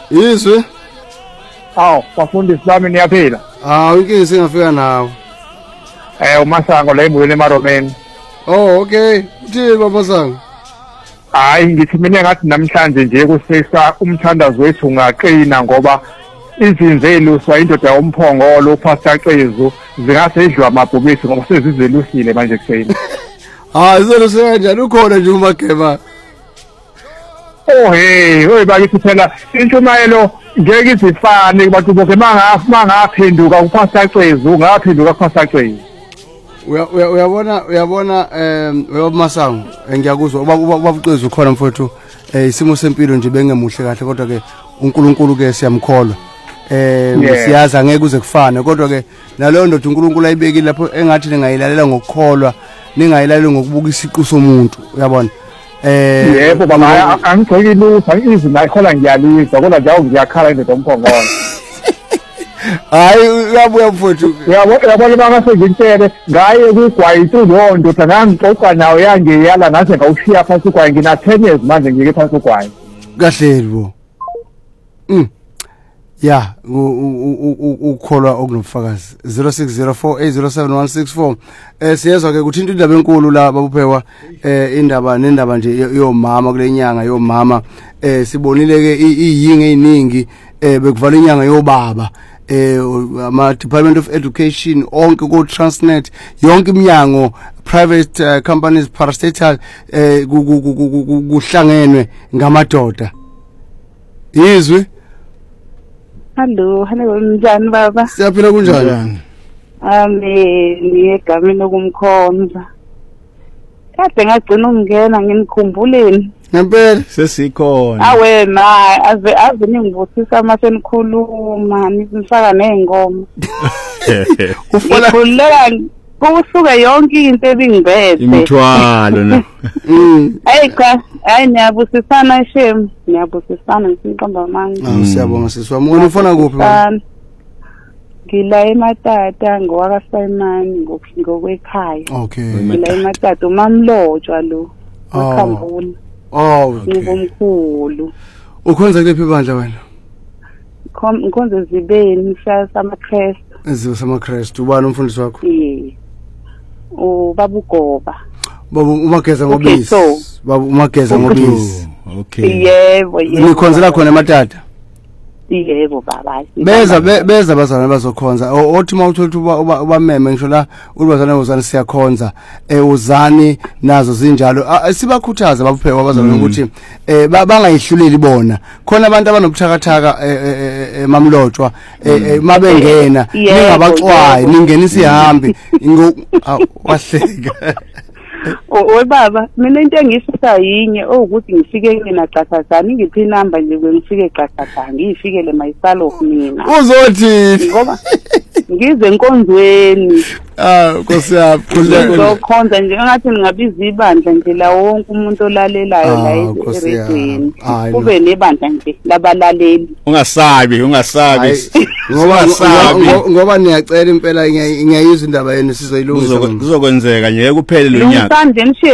Yizwe? Bafundisi bami niyaphila. Inkinga singafika nawe. uMasango la embuyeni eMaromeni. Oh okay. Uthini baMasango? Hayi ngithi mina ngathi namhlanje nje kusesa umthandazo wethu ngaqina ngoba izinze eluswa indoda yomphongolo uPastor Xezu zingasedlwa amabhubesi ngoba sezizelusile manje kuseni. Izelusile kanjani ukhona nje uMagema? Hey bakithi phela intshumayelo ngeke izifane kubantu bonke mangaphenduka uPastor Xezu ngaphenduka uPastor Xezu. Uyabona uMasango ngiyakuzwa ubabuceza ukhona mfowethu isimo sempilo nje bengemuhle kahle kodwa ke uNkulunkulu ke siyamkholwa siyaza ngeke uze kufane kodwa ke naleyo ndoda uNkulunkulu ayibekile lapho engathi ningayilalela ngokukholwa ningayilaleli ngokubuka isiqu somuntu uyabona yebo baba angigceki lutho izwi ngayikhola ngiyalizwa kodwa nje ngiyakhala indoda yomphongolo. Hayi uyabuya mfowethu uyabona bangasengintshele ngaye kugwayitu lo ndoda ngangixoxa nayo yangiyala ngaze ngawushiya phansi ugwayi ngina 10 years manje ngike phansi ugwayi kahleli bo ya ukholwa okunobufakazi 0604807164 siyezwa ke kuthinta indaba enkulu la babuphewa nendaba nje yomama kule nyanga yomama sibonile ke iyinge eziningi bekuvala inyanga yobaba ama Department of Education onke ku Transnet yonke iminyango private companies parastatal kuhlangenwe ngamadoda yizwe. Hello njani baba? Siyaphila kunjani? Ngiyegameni okumkhonza. Kade ngagcina ungena ngimkhumbuleni. Ngempela sesikhona. Wena ave ningivusisa mase nikhuluma nifaka nezingoma. Ukhuleka kusuka yonke into ebingibethe. Imithwalo na. Hayi niyabusisana shem, niyabusisana ngisiqamba manje. Siyabonga siswami. Wena ufona kuphi manje? Ngila eMatata ngowakaSayimani ngokwekhaya. Okay. Ngila eMatata uMamlotshwa lo. Wakhambula. Ngibomkhulu. Ukhonza kuphi bandla wena? Ngikhonza Zibeni samaKristu. Eziwe samaKristu. Ubani umfundisi wakho? Ubaba uGoba. Baba uMageza ngobisi. Baba uMageza ngobisi. Okay. Yebo. Nikhonzela khona eMatata? Yebo baba. Beza bazana bazokhonza. Othi mawuthola ubameme ngisho la ulibazana uzani siyakhonza. Uzani nazo zinjalo. Sibakhuthaza babuphewa abazana ukuthi bangayihluleli bona. Khona abantu abanobuthakathaka Mamlotshwa mabengena ningabaxwayi ningenisa ihambi wahleka. Baba mina into engifisa yinye ukuthi ngifike mina Xathazana ngiphi inamba nje ngifike Xathazana ngifikele myself mina uzothi ngoba ngize enkonzweni Nkosi yaphi uzokhonza nje ngathi ningabiza ibandla nje la wonke umuntu olalelayo la eRedweni kube nebandla nje labalaleli ungasabi ngoba niyacela impela ngiyayizwa indaba yenu sizoyilungisa kuzokwenzeka nje kuphele lo nyaka